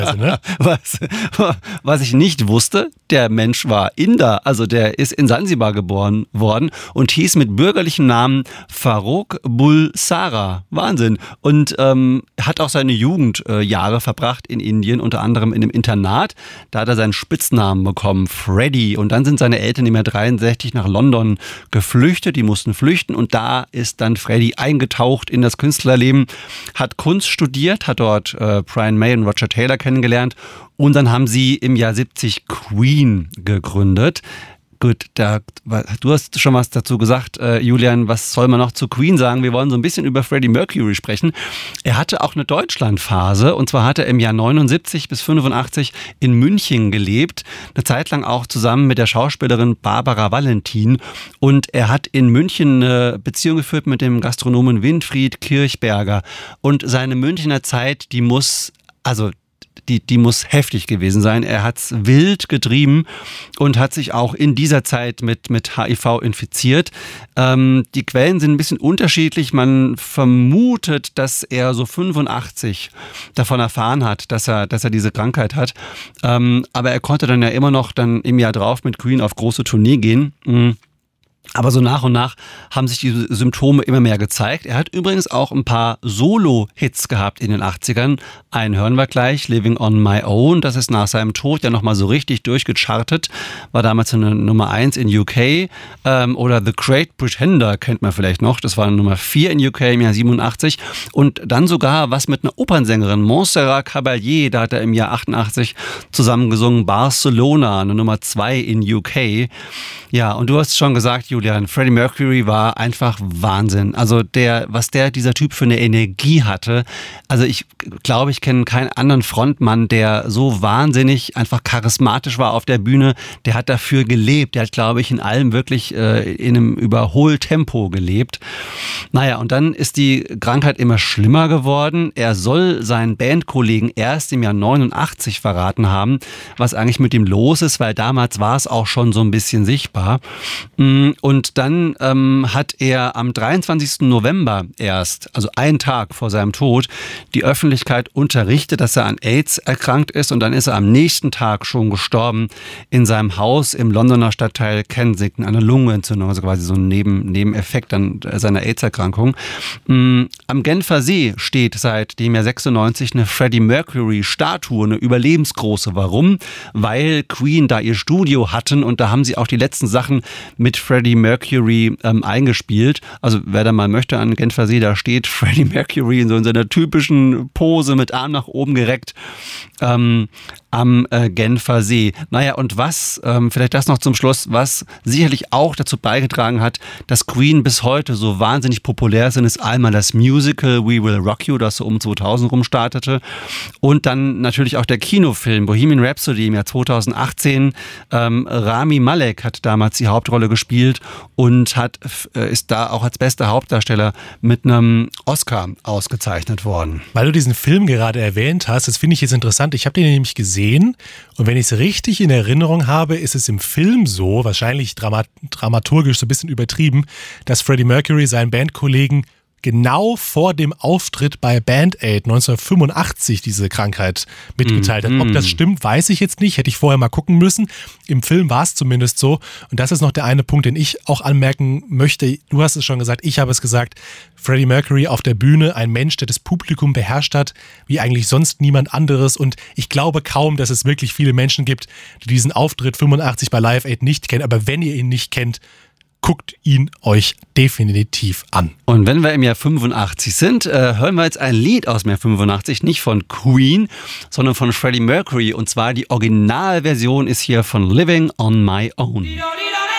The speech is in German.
Ne? Was ich nicht wusste, der Mensch war Inder, also der ist in Sansibar geboren worden und hieß mit bürgerlichem Namen Farrokh Bulsara. Wahnsinn. Und hat auch seine Jugendjahre verbracht in Indien, unter anderem in einem Internat. Da hat er seinen Spitznamen bekommen, Freddy. Und dann sind seine Eltern im Jahr 63 nach London geflüchtet. Die mussten flüchten und da ist dann Freddy eingetaucht in das Künstlerleben, hat Kunst studiert, hat dort Brian May und Roger Taylor kennengelernt und dann haben sie im Jahr 70 Queen gegründet. Gut, du hast schon was dazu gesagt, Julian, was soll man noch zu Queen sagen? Wir wollen so ein bisschen über Freddie Mercury sprechen. Er hatte auch eine Deutschlandphase und zwar hat er im Jahr 79 bis 85 in München gelebt, eine Zeit lang auch zusammen mit der Schauspielerin Barbara Valentin und er hat in München eine Beziehung geführt mit dem Gastronomen Winfried Kirchberger und seine Münchner Zeit, die muss heftig gewesen sein. Er hat es wild getrieben und hat sich auch in dieser Zeit mit HIV infiziert. Die Quellen sind ein bisschen unterschiedlich. Man vermutet, dass er so 85 davon erfahren hat, dass er diese Krankheit hat. Aber er konnte dann ja immer noch dann im Jahr drauf mit Queen auf große Tournee gehen. Aber so nach und nach haben sich die Symptome immer mehr gezeigt. Er hat übrigens auch ein paar Solo-Hits gehabt in den 80ern. Einen hören wir gleich, Living on My Own. Das ist nach seinem Tod ja nochmal so richtig durchgechartet. War damals eine Nummer 1 in UK. Oder The Great Pretender kennt man vielleicht noch. Das war eine Nummer 4 in UK im Jahr 87. Und dann sogar was mit einer Opernsängerin, Montserrat Caballé. Da hat er im Jahr 88 zusammengesungen. Barcelona, eine Nummer 2 in UK. Ja, und du hast schon gesagt, Julian, Freddie Mercury war einfach Wahnsinn. Also dieser Typ für eine Energie hatte. Also ich glaube, ich kenne keinen anderen Frontmann, der so wahnsinnig einfach charismatisch war auf der Bühne. Der hat dafür gelebt. Der hat, glaube ich, in allem wirklich in einem Überholtempo gelebt. Naja, und dann ist die Krankheit immer schlimmer geworden. Er soll seinen Bandkollegen erst im Jahr 89 verraten haben, was eigentlich mit ihm los ist, weil damals war es auch schon so ein bisschen sichtbar. Und dann hat er am 23. November erst, also einen Tag vor seinem Tod, die Öffentlichkeit unterrichtet, dass er an AIDS erkrankt ist und dann ist er am nächsten Tag schon gestorben in seinem Haus im Londoner Stadtteil Kensington, eine Lungenentzündung, also quasi so ein Nebeneffekt an seiner AIDS-Erkrankung. Am Genfer See steht seit dem Jahr 96 eine Freddie Mercury-Statue, eine überlebensgroße. Warum? Weil Queen da ihr Studio hatten und da haben sie auch die letzten Sachen mit Freddie Mercury eingespielt. Also wer da mal möchte an Genfer See, da steht Freddie Mercury in seiner typischen Pose mit Arm nach oben gereckt am Genfer See. Naja, und vielleicht das noch zum Schluss, was sicherlich auch dazu beigetragen hat, dass Queen bis heute so wahnsinnig populär sind, ist einmal das Musical We Will Rock You, das so um 2000 rum startete und dann natürlich auch der Kinofilm Bohemian Rhapsody im Jahr 2018. Rami Malek hat damals die Hauptrolle gespielt und ist da auch als bester Hauptdarsteller mit einem Oscar ausgezeichnet worden. Weil du diesen Film gerade erwähnt hast, das finde ich jetzt interessant. Ich habe den nämlich gesehen und wenn ich es richtig in Erinnerung habe, ist es im Film so, wahrscheinlich dramaturgisch so ein bisschen übertrieben, dass Freddie Mercury seinen Bandkollegen genau vor dem Auftritt bei Band Aid 1985 diese Krankheit mitgeteilt hat. Ob das stimmt, weiß ich jetzt nicht. Hätte ich vorher mal gucken müssen. Im Film war es zumindest so. Und das ist noch der eine Punkt, den ich auch anmerken möchte. Du hast es schon gesagt, ich habe es gesagt. Freddie Mercury auf der Bühne, ein Mensch, der das Publikum beherrscht hat, wie eigentlich sonst niemand anderes. Und ich glaube kaum, dass es wirklich viele Menschen gibt, die diesen Auftritt 85 bei Live Aid nicht kennen. Aber wenn ihr ihn nicht kennt, guckt ihn euch definitiv an. Und wenn wir im Jahr 85 sind, hören wir jetzt ein Lied aus dem Jahr 85, nicht von Queen, sondern von Freddie Mercury. Und zwar die Originalversion ist hier von Living on My Own.